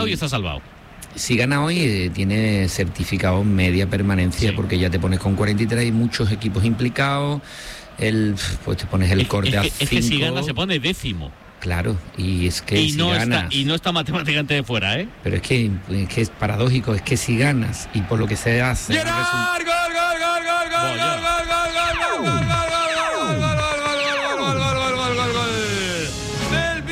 gana hoy está salvado. Si gana hoy, tiene certificado media permanencia, sí, porque ya te pones con 43, hay muchos equipos implicados, pues te pones el corte a 5. Es que si gana se pone 10º. Claro, y es que si ganas... Y no está matemáticamente de fuera, ¿eh? Pero es que es paradójico, es que si ganas, y por lo que se hace... ¡Gerard! ¡Gol! ¡Del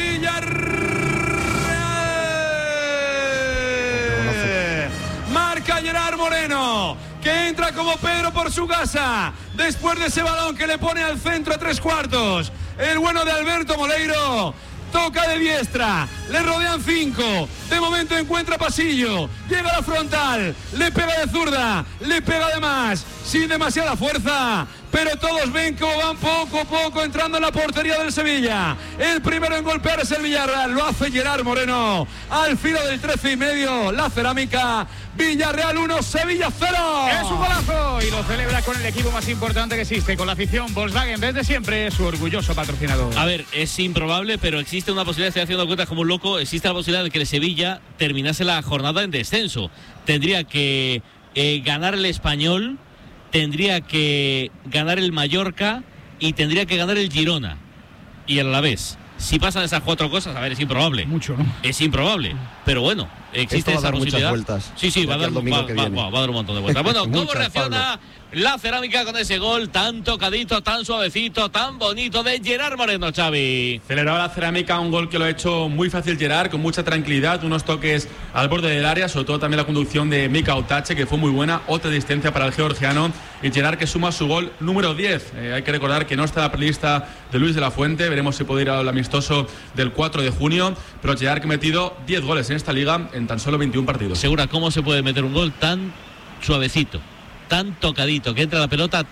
Villarreal! Marca Gerard Moreno, que entra como Pedro por su casa, después de ese balón que le pone al centro a 3/4. El bueno de Alberto Moleiro toca de diestra, le rodean 5, de momento encuentra pasillo, llega a la frontal, le pega de zurda, le pega de más, sin demasiada fuerza, pero todos ven cómo van poco a poco entrando en la portería del Sevilla. El primero en golpear es el Villarreal, lo hace Gerard Moreno, al filo del 13,5, la cerámica. Villarreal 1, Sevilla 0. Es un golazo y lo celebra con el equipo más importante que existe, con la afición Volkswagen desde siempre, su orgulloso patrocinador. A ver, es improbable, pero existe una posibilidad, estoy haciendo cuentas como un loco, existe la posibilidad de que el Sevilla terminase la jornada en descenso. Tendría que ganar el Español, tendría que ganar el Mallorca y tendría que ganar el Girona y el Alavés. Si pasan esas 4 cosas, a ver, es improbable. Mucho, ¿no? Es improbable, pero bueno, existe esa posibilidad. Sí, va a dar un montón de vueltas. Bueno, ¿cómo reacciona la cerámica con ese gol tan tocadito, tan suavecito, tan bonito de Gerard Moreno, Xavi? Celebraba la cerámica un gol que lo ha hecho muy fácil Gerard, con mucha tranquilidad, unos toques al borde del área, sobre todo también la conducción de Mika Otache, que fue muy buena, otra distancia para el georgiano, y Gerard que suma su gol número 10. Hay que recordar que no está la prelista de Luis de la Fuente, veremos si puede ir al amistoso del 4 de junio, pero Gerard que ha metido 10 goles en esta liga en tan solo 21 partidos. Segura, ¿cómo se puede meter un gol tan suavecito, tan tocadito, que entra la pelota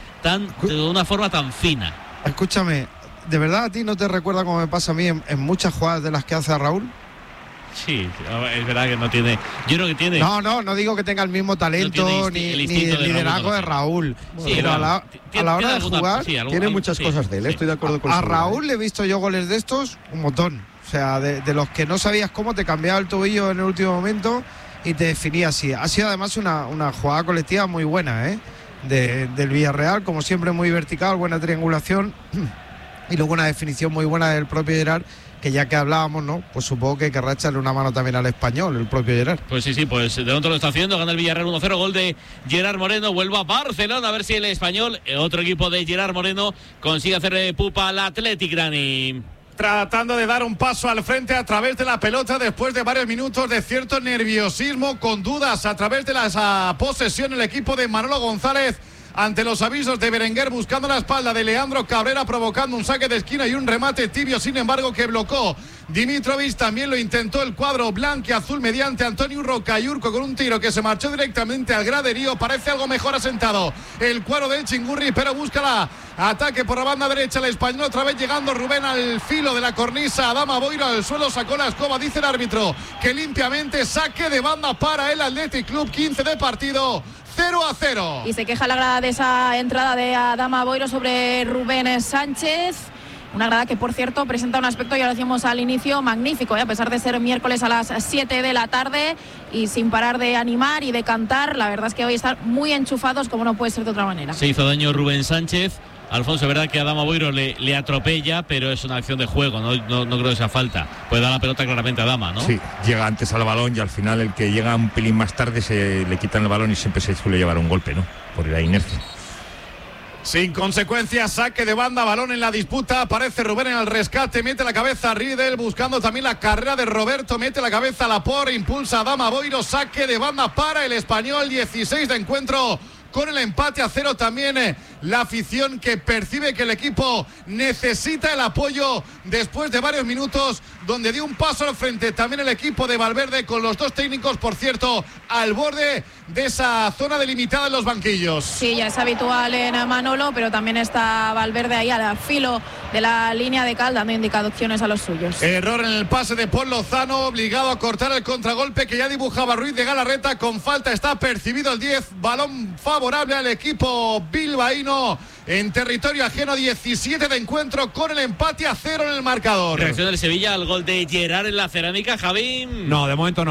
de una forma tan fina? Escúchame, ¿de verdad a ti no te recuerda como me pasa a mí en muchas jugadas de las que hace a Raúl? Sí, es verdad que no tiene. Yo creo que tiene. No digo que tenga el mismo talento no ni el liderazgo de Raúl. Sí, pero a la hora de jugar tiene muchas cosas de él, estoy de acuerdo con a Raúl le he visto yo goles de estos un montón. O sea, de los que no sabías cómo te cambiaba el tobillo en el último momento y te definía así. Ha sido además una jugada colectiva muy buena, del Villarreal, como siempre muy vertical, buena triangulación y luego una definición muy buena del propio Gerard, que ya que hablábamos, ¿no? Pues supongo que querrá echarle una mano también al Español, el propio Gerard. Pues sí, pues de momento lo está haciendo, gana el Villarreal 1-0, gol de Gerard Moreno, vuelve a Barcelona, a ver si el Español, otro equipo de Gerard Moreno, consigue hacer pupa al Athletic, Dani. Tratando de dar un paso al frente a través de la pelota después de varios minutos de cierto nerviosismo, con dudas a través de la posesión, el equipo de Manolo González ante los avisos de Berenguer, buscando la espalda de Leandro Cabrera, provocando un saque de esquina y un remate tibio, sin embargo, que blocó Dimitrovic. También lo intentó el cuadro blanquiazul mediante Antonio Rocayurco con un tiro que se marchó directamente al graderío. Parece algo mejor asentado el cuadro del Chingurri, pero busca la ataque por la banda derecha el Español, otra vez llegando Rubén al filo de la cornisa. Adama Boiro al suelo, sacó la escoba, dice el árbitro que limpiamente, saque de banda para el Athletic Club, 15 de partido, 0-0. Y se queja la grada de esa entrada de Adama Boiro sobre Rubén Sánchez. Una grada que, por cierto, presenta un aspecto, ya lo decíamos al inicio, magnífico, a pesar de ser miércoles a las 7 de la tarde y sin parar de animar y de cantar. La verdad es que hoy están muy enchufados, como no puede ser de otra manera. Se hizo daño Rubén Sánchez. Alfonso, es verdad que Adama Boiro le atropella, pero es una acción de juego, no creo que sea falta. Puede dar la pelota claramente a Adama, ¿no? Sí, llega antes al balón y al final el que llega un pelín más tarde se le quitan el balón y siempre se suele llevar un golpe, ¿no? Por la inercia. Sin consecuencias, saque de banda, balón en la disputa, aparece Rubén en el rescate, mete la cabeza a Riedel, buscando también la carrera de Roberto, mete la cabeza a Laporte, impulsa a Adama Boiro, saque de banda para el Español, 16 de encuentro. Con el empate a 0 también la afición, que percibe que el equipo necesita el apoyo después de varios minutos donde dio un paso al frente también el equipo de Valverde, con los dos técnicos, por cierto, al borde de esa zona delimitada en los banquillos. Sí, ya es habitual en Manolo, pero también está Valverde ahí al filo de la línea de cal, dando indicaciones a los suyos. Error en el pase de Paul Lozano, obligado a cortar el contragolpe que ya dibujaba Ruiz de Galarreta. Con falta está percibido el 10, balón favorable al equipo bilbaíno en territorio ajeno, 17 de encuentro, con el empate a 0 en el marcador. Reacción del Sevilla al gol de Gerard en la cerámica, Javi. No, de momento no.